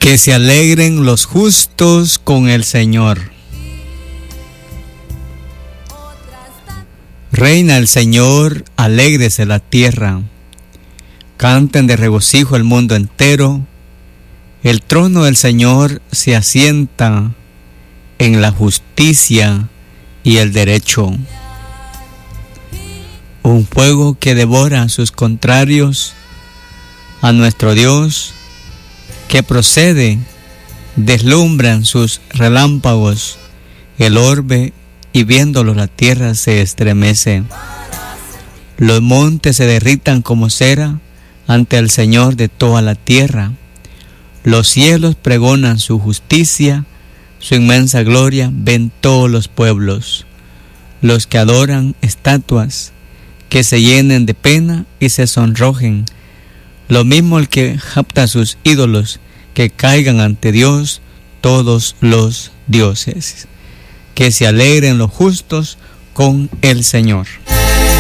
Que se alegren los justos con el Señor. Reina el Señor, alégrese la tierra. Canten de regocijo el mundo entero. El trono del Señor se asienta en la justicia y el derecho. Un fuego que devora a sus contrarios, a nuestro Dios, que procede, deslumbran sus relámpagos, el orbe, y viéndolo la tierra se estremece. Los montes se derritan como cera ante el Señor de toda la tierra. Los cielos pregonan su justicia, su inmensa gloria ven todos los pueblos. Los que adoran estatuas, que se llenen de pena y se sonrojen. Lo mismo el que japta sus ídolos, que caigan ante Dios todos los dioses. Que se alegren los justos con el Señor.